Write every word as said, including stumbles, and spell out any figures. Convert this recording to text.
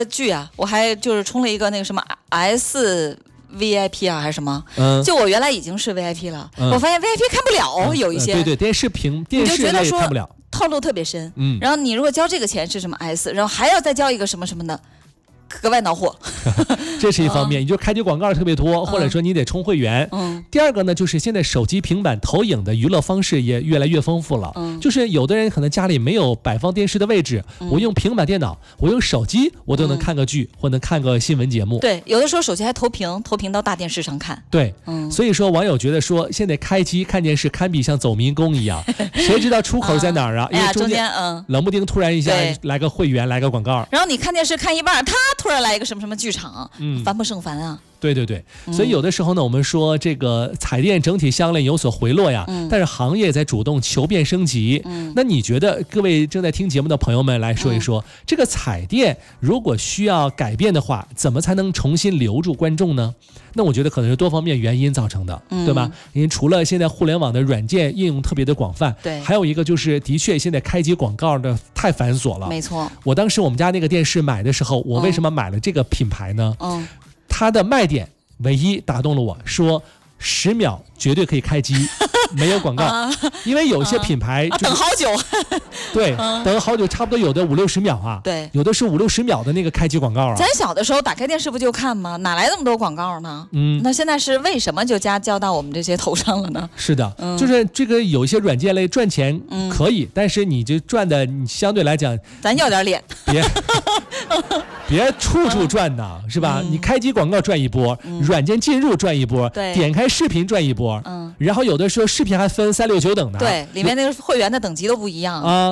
剧啊，我还就是充了一个那个什么 S V I P 啊，还是什么？嗯，就我原来已经是 V I P 了，嗯、我发现 V I P 看不了，嗯、有一些、 呃。对对，电视屏电视类看不了， 套路特别深。嗯，然后你如果交这个钱是什么 S， 然后还要再交一个什么什么的。格外恼火， 这是一方面，你就开机广告特别多，或者说你得充会员。嗯，第二个呢，就是现在手机、平板投影的娱乐方式也越来越丰富了。嗯，就是有的人可能家里没有摆放电视的位置，嗯、我用平板电脑，我用手机，我都能看个剧，嗯、或能看个新闻节目。 对，有的时候手机还投屏，投屏到大电视上看。 对，嗯，所以说网友觉得说，现在开机看电视堪比像走迷宫一样，谁知道出口在哪儿啊？ 因为中间嗯， 冷不丁突然一下来个会员，来个广告， 然后你看电视看一半，他突然来一个什么什么剧场，嗯，烦不胜烦啊。 对对对，所以有的时候呢，我们说这个彩电整体销量有所回落呀，嗯、但是行业在主动求变升级。嗯、那你觉得各位正在听节目的朋友们来说一说，嗯、这个彩电如果需要改变的话，怎么才能重新留住观众呢？那我觉得可能是多方面原因造成的，嗯、对吧？因为除了现在互联网的软件应用特别的广泛， 对， 还有一个就是的确现在开机广告的太繁琐了。 没错， 我当时我们家那个电视买的时候，我为什么买了这个品牌呢？嗯。它的卖点唯一打动了我，说十秒绝对可以开机，没有广告，啊、因为有些品牌、就是啊、等好久， 对，嗯、等好久，差不多有的五六十秒啊， 对， 有的是五六十秒的那个开机广告啊。 咱小的时候打开电视不就看吗？哪来那么多广告呢？嗯，那现在是为什么就加交到我们这些头上了呢？ 是的，嗯、就是这个有一些软件类赚钱可以，嗯、但是你就赚的，你相对来讲， 咱要点脸， 别。别处处赚呐，嗯、是吧？嗯、你开机广告赚一波，嗯、软件进入赚一波， 对， 点开视频赚一波，嗯，然后有的时候视频还分三六九等的， 对，里面那个会员的等级都不一样啊。